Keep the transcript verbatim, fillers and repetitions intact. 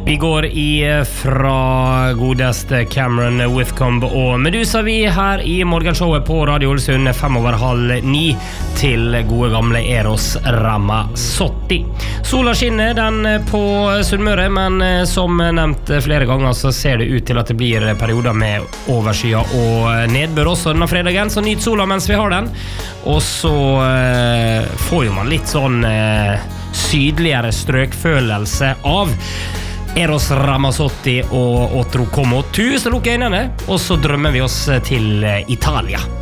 Vi går i fra godeste Cameron Whitcomb og Medusa vi her i morgenshowet på Radio Ålesund fem over halv ni til gode gamle Eros Ramazzotti. Sola skinner den på Sunnmøre, men som nevnt flere ganger så ser det ut til at det blir perioder med overskya og nedbør også denne fredagen, så nyt sola mens vi har den. Og så eh, får jo man litt sånn eh, sydligere strøkfølelse av Eros Ramazzotti og Otro Como Tu, så lukker øynene, og så drømmer vi oss til Italia.